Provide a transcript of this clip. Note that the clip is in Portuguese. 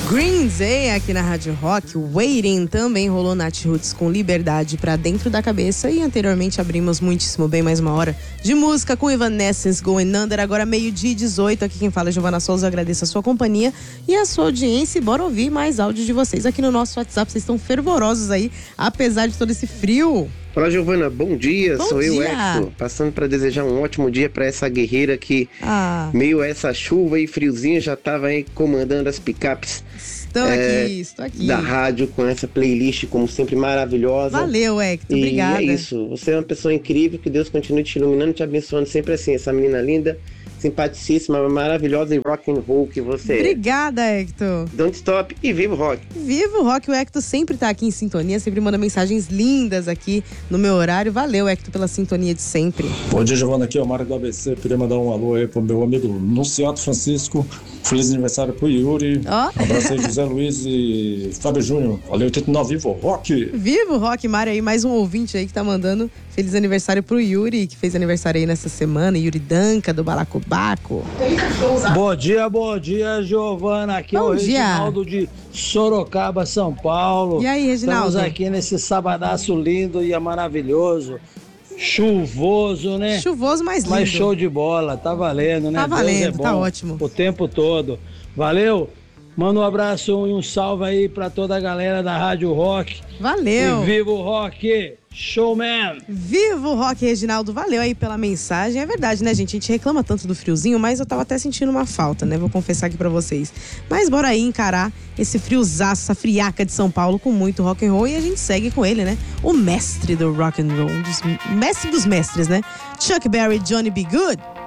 Green Day aqui na Rádio Rock. Waiting também rolou Nath Roots com Liberdade pra Dentro da Cabeça. E anteriormente abrimos muitíssimo bem mais uma hora de música com Evanescence, Going Under. Agora 12:18, aqui quem fala é Giovana Souza. Eu agradeço a sua companhia e a sua audiência. E bora ouvir mais áudios de vocês aqui no nosso WhatsApp. Vocês estão fervorosos aí, apesar de todo esse frio. Olá, Giovana, bom dia. Bom eu, dia. Hector, passando para desejar um ótimo dia para essa guerreira que, meio a essa chuva e friozinho, já estava aí comandando as picapes. Estou aqui. Da rádio com essa playlist, como sempre, maravilhosa. Valeu, Hector, e obrigada. E é isso, você é uma pessoa incrível, que Deus continue te iluminando, te abençoando sempre assim, essa menina linda, simpaticíssima, maravilhosa e rock and roll que você é. Obrigada, Hector. Don't stop e viva o rock. Viva o rock, o Hector sempre tá aqui em sintonia, sempre manda mensagens lindas aqui no meu horário. Valeu, Hector, pela sintonia de sempre. Bom dia, Giovana, aqui é o Mário do ABC. Queria mandar um alô aí pro meu amigo Nunciato Francisco. Feliz aniversário pro Yuri. Oh. Abraço aí, José Luiz e Fábio Júnior. Valeu, 89, viva o rock. Viva o rock, Mário aí, mais um ouvinte aí que tá mandando feliz aniversário pro Yuri, que fez aniversário aí nessa semana. Yuri Danca, do Balacobaco. Bom dia, Giovana. Aqui é o Reginaldo de Sorocaba, São Paulo. E aí, Reginaldo? Estamos aqui nesse sabadaço lindo e maravilhoso. Chuvoso, né? Chuvoso, mas lindo. Mas show de bola, tá valendo, né? Tá valendo, Deus é bom, tá ótimo. o tempo todo. Valeu? Manda um abraço e um salve aí pra toda a galera da Rádio Rock. Valeu. E viva o rock! Showman! Viva o rock, Reginaldo. Valeu aí pela mensagem. É verdade, né, gente? A gente reclama tanto do friozinho, mas eu tava até sentindo uma falta, né? Vou confessar aqui pra vocês. Mas bora aí encarar esse friozaço, essa friaca de São Paulo com muito rock and roll. E a gente segue com ele, né? O mestre do rock and roll, mestre dos mestres, né? Chuck Berry, Johnny B. Good.